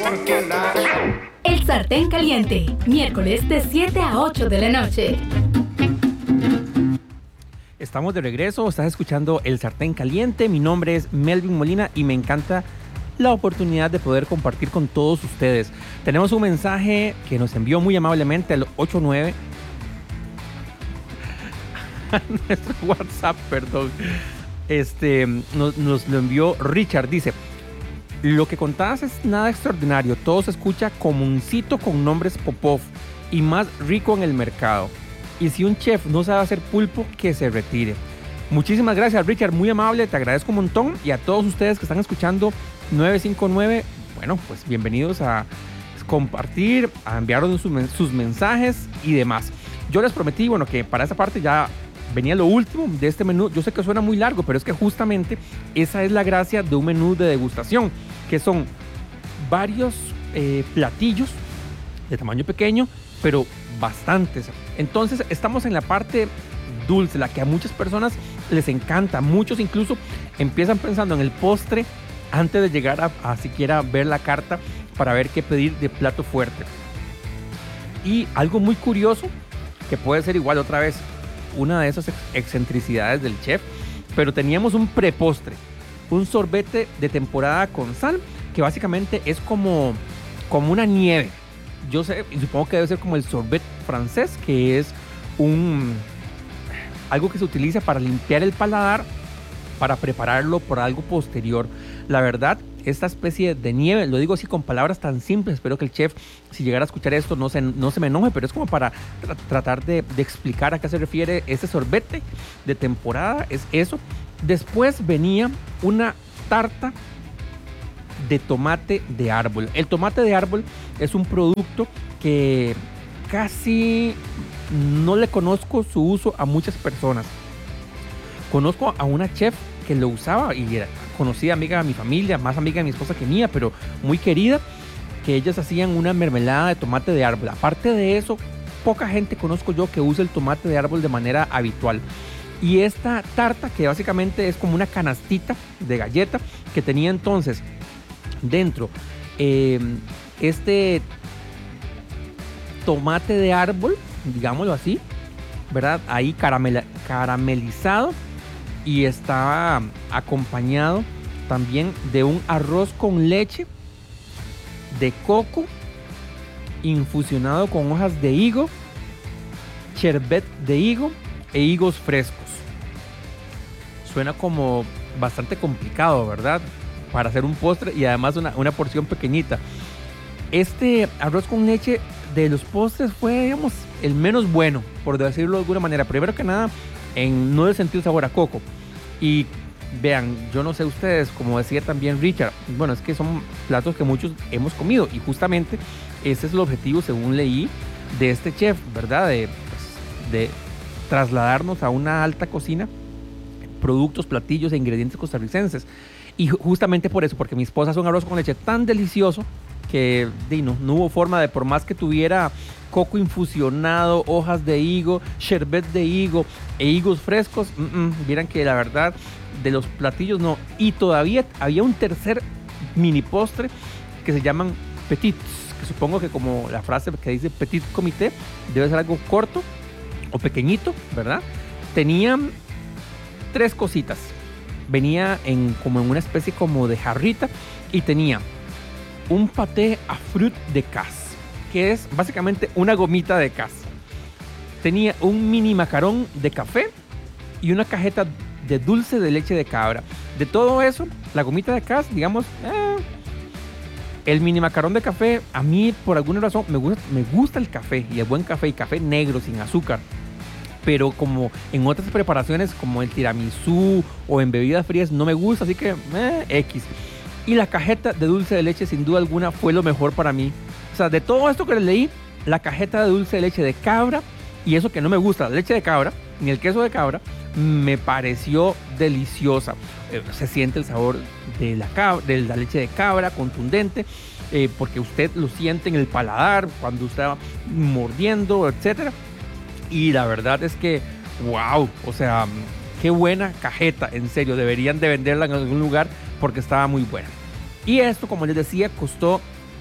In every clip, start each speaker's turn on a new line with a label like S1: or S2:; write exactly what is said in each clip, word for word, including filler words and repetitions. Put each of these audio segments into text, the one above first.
S1: porque la...
S2: El Sartén Caliente, miércoles de siete a ocho de la noche.
S3: Estamos de regreso, estás escuchando El Sartén Caliente. Mi nombre es Melvin Molina y me encanta la oportunidad de poder compartir con todos ustedes. Tenemos un mensaje que nos envió muy amablemente al ochenta y nueve a nuestro WhatsApp, perdón. Este, nos, nos lo envió Richard. Dice: lo que contabas es nada extraordinario. Todo se escucha comuncito con nombres Popov y más rico en el mercado. Y si un chef no sabe hacer pulpo, que se retire. Muchísimas gracias, Richard, muy amable, te agradezco un montón. Y a todos ustedes que están escuchando nueve cinco nueve, bueno, pues bienvenidos a compartir, a enviarnos sus, sus mensajes y demás. Yo les prometí, bueno, que para esa parte ya venía lo último de este menú. Yo sé que suena muy largo, pero es que justamente esa es la gracia de un menú de degustación, que son varios eh, platillos de tamaño pequeño, pero bastantes. Entonces estamos en la parte dulce, la que a muchas personas les encanta. Muchos incluso empiezan pensando en el postre antes de llegar a, a siquiera ver la carta para ver qué pedir de plato fuerte. Y algo muy curioso, que puede ser igual otra vez una de esas excentricidades del chef, pero teníamos un prepostre, un sorbete de temporada con sal, que básicamente es como, como una nieve. Yo sé, supongo que debe ser como el sorbet francés, que es un algo que se utiliza para limpiar el paladar, para prepararlo por algo posterior. La verdad, esta especie de nieve, lo digo así con palabras tan simples, espero que el chef, si llegara a escuchar esto, no se, no se me enoje, pero es como para tra- tratar de, de explicar a qué se refiere ese sorbete de temporada, es eso. Después venía una tarta de tomate de árbol. El tomate de árbol es un producto que casi no le conozco su uso a muchas personas. Conozco a una chef que lo usaba y era conocida amiga de mi familia, más amiga de mi esposa que mía, pero muy querida, que ellas hacían una mermelada de tomate de árbol. Aparte de eso, poca gente conozco yo que use el tomate de árbol de manera habitual. Y esta tarta, que básicamente es como una canastita de galleta, que tenía entonces dentro eh, este tomate de árbol, digámoslo así, ¿verdad? Ahí caramel, caramelizado, y estaba acompañado también de un arroz con leche de coco infusionado con hojas de higo, sherbet de higo e higos frescos. Suena como bastante complicado, ¿verdad? Para hacer un postre y además una, una porción pequeñita. Este arroz con leche de los postres fue, digamos, el menos bueno, por decirlo de alguna manera. Primero que nada, en no le sentí el sabor a coco. Y vean, yo no sé ustedes, como decía también Richard, bueno, es que son platos que muchos hemos comido y justamente ese es el objetivo, según leí, de este chef, ¿verdad? De, pues, de trasladarnos a una alta cocina, productos, platillos e ingredientes costarricenses. Y justamente por eso, porque mi esposa hace un arroz con leche tan delicioso que no, no hubo forma de, por más que tuviera coco infusionado, hojas de higo, sherbet de higo e higos frescos, vieran que la verdad de los platillos no. Y todavía había un tercer mini postre que se llaman petits, que supongo que como la frase que dice petit comité debe ser algo corto o pequeñito, ¿verdad? Tenían tres cositas. Venía en, como en una especie como de jarrita, y tenía un paté à fruit de cas, que es básicamente una gomita de cas. Tenía un mini macarón de café y una cajeta de dulce de leche de cabra. De todo eso, la gomita de cas, digamos, eh, el mini macarón de café, a mí por alguna razón me gusta, me gusta el café, y el buen café, y café negro sin azúcar. Pero como en otras preparaciones como el tiramisú o en bebidas frías no me gusta, así que eh, X. Y la cajeta de dulce de leche sin duda alguna fue lo mejor para mí. O sea, de todo esto que les leí, la cajeta de dulce de leche de cabra, y eso que no me gusta la leche de cabra ni el queso de cabra, me pareció deliciosa. Eh, se siente el sabor de la, cabra, de la leche de cabra, contundente, eh, porque usted lo siente en el paladar cuando usted va mordiendo, etcétera. Y la verdad es que, wow, o sea, qué buena cajeta, en serio, deberían de venderla en algún lugar porque estaba muy buena. Y esto, como les decía, costó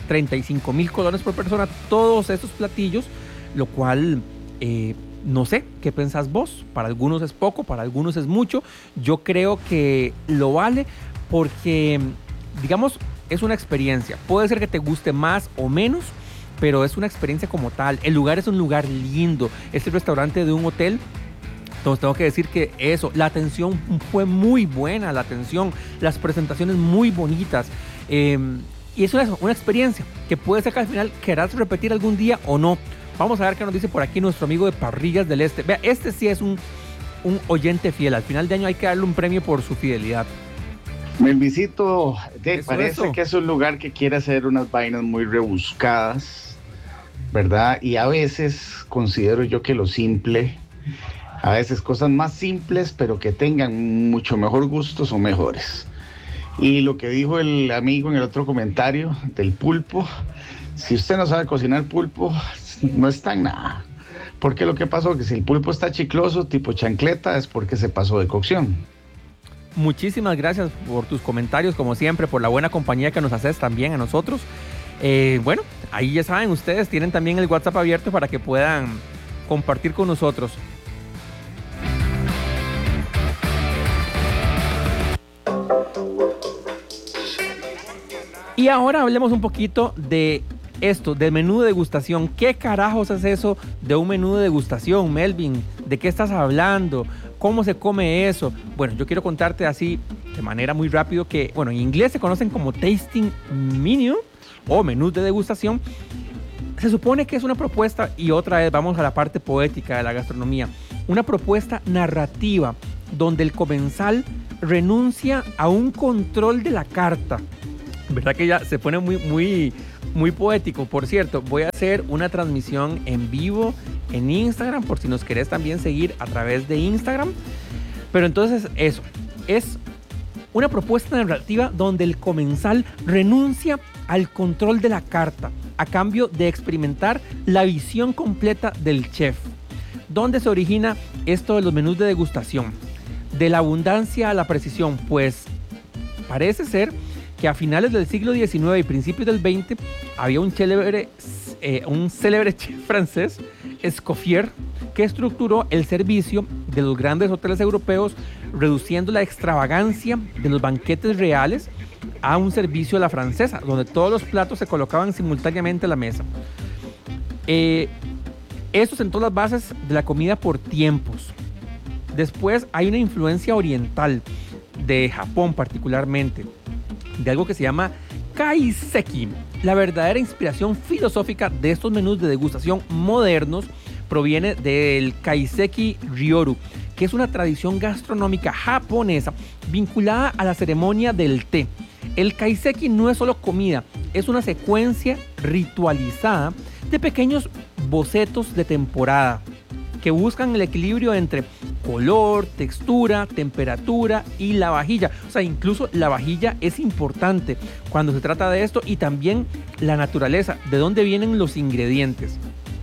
S3: treinta y cinco mil colones por persona, todos estos platillos, lo cual, eh, no sé, ¿qué pensás vos? Para algunos es poco, para algunos es mucho. Yo creo que lo vale porque, digamos, es una experiencia. Puede ser que te guste más o menos, pero es una experiencia como tal. El lugar es un lugar lindo. Es el restaurante de un hotel. Entonces tengo que decir que eso, la atención fue muy buena, la atención, las presentaciones muy bonitas. Eh, y eso es una experiencia que puede ser que al final querás repetir algún día o no. Vamos a ver qué nos dice por aquí nuestro amigo de Parrillas del Este. Vea, este sí es un, un oyente fiel. Al final de año hay que darle un premio por su fidelidad.
S1: Melvicito, te
S3: Eso,
S1: parece
S3: eso.
S1: que es un lugar que quiere hacer unas vainas muy rebuscadas, ¿verdad? Y a veces considero yo que lo simple, a veces cosas más simples, pero que tengan mucho mejor gusto son mejores. Y lo que dijo el amigo en el otro comentario del pulpo, si usted no sabe cocinar pulpo, no está en nada. Porque lo que pasó, que si el pulpo está chicloso, tipo chancleta, es porque se pasó de cocción.
S3: Muchísimas gracias por tus comentarios, como siempre, por la buena compañía que nos haces también a nosotros. Eh, bueno, ahí ya saben, ustedes tienen también el WhatsApp abierto para que puedan compartir con nosotros. Y ahora hablemos un poquito de esto, del menú de degustación. ¿Qué carajos es eso de un menú de degustación, Melvin? ¿De qué estás hablando? ¿Cómo se come eso? Bueno, yo quiero contarte así de manera muy rápido que, bueno, en inglés se conocen como tasting menu o menús de degustación. Se supone que es una propuesta, y otra vez vamos a la parte poética de la gastronomía, una propuesta narrativa donde el comensal renuncia a un control de la carta. ¿Verdad que ya se pone muy, muy, muy poético? Por cierto, voy a hacer una transmisión en vivo en Instagram, por si nos querés también seguir a través de Instagram. Pero entonces eso, es una propuesta narrativa donde el comensal renuncia al control de la carta a cambio de experimentar la visión completa del chef. ¿Dónde se origina esto de los menús de degustación? De la abundancia a la precisión, pues parece ser que a finales del siglo diecinueve y principios del veinte había un célebre, eh, un célebre chef francés, Escoffier, que estructuró el servicio de los grandes hoteles europeos, reduciendo la extravagancia de los banquetes reales a un servicio a la francesa, donde todos los platos se colocaban simultáneamente a la mesa. Eh, esto sentó las bases de la comida por tiempos. Después hay una influencia oriental, de Japón particularmente, de algo que se llama kaiseki. La verdadera inspiración filosófica de estos menús de degustación modernos proviene del kaiseki ryoru, que es una tradición gastronómica japonesa vinculada a la ceremonia del té. El kaiseki no es solo comida, es una secuencia ritualizada de pequeños bocetos de temporada que buscan el equilibrio entre color, textura, temperatura y la vajilla. O sea, incluso la vajilla es importante cuando se trata de esto, y también la naturaleza, de dónde vienen los ingredientes.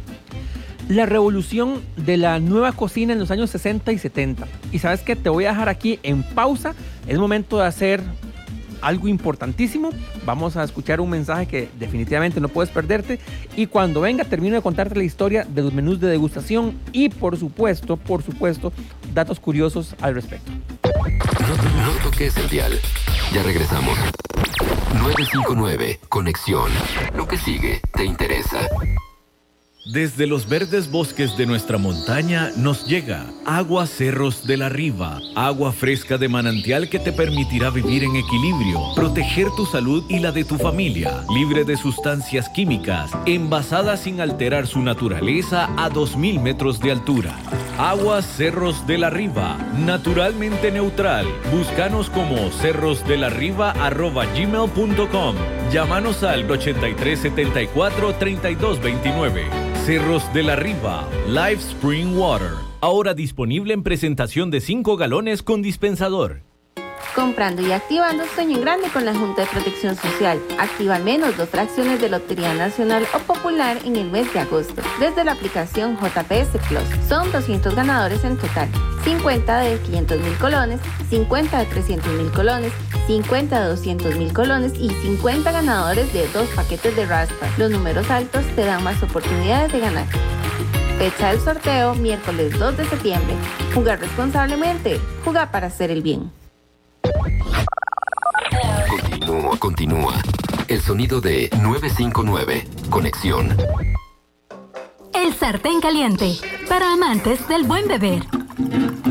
S3: La revolución de la nueva cocina en los años sesenta y setenta. Y ¿sabes qué? Te voy a dejar aquí en pausa. Es momento de hacer algo importantísimo. Vamos a escuchar un mensaje que definitivamente no puedes perderte, y cuando venga termino de contarte la historia de los menús de degustación y por supuesto, por supuesto, datos curiosos al respecto.
S4: No, no toques el dial. Ya regresamos. nueve cinco nueve, Conexión. Lo que sigue te interesa.
S5: Desde los verdes bosques de nuestra montaña nos llega Agua Cerros de la Riva, agua fresca de manantial que te permitirá vivir en equilibrio, proteger tu salud y la de tu familia, libre de sustancias químicas, envasada sin alterar su naturaleza a dos mil metros de altura. Agua Cerros de la Riva, naturalmente neutral. Búscanos como cerrosdelarriba arroba gmail punto com. Llámanos al ochenta y tres setenta y cuatro treinta y dos veintinueve. Cerros de la Riva, Live Spring Water. Ahora disponible en presentación de cinco galones con dispensador.
S6: Comprando y activando Sueño en Grande con la Junta de Protección Social. Activa al menos dos fracciones de Lotería Nacional o Popular en el mes de agosto, desde la aplicación J P S Plus. Son doscientos ganadores en total. cincuenta de quinientos mil colones, cincuenta de trescientos mil colones, cincuenta de doscientos mil colones y cincuenta ganadores de dos paquetes de raspa. Los números altos te dan más oportunidades de ganar. Fecha del sorteo, miércoles dos de septiembre. Jugar responsablemente. Jugar para hacer el bien.
S4: Continúa, continúa. El sonido de nueve cinco nueve. Conexión.
S2: El sartén caliente. Para amantes del buen beber.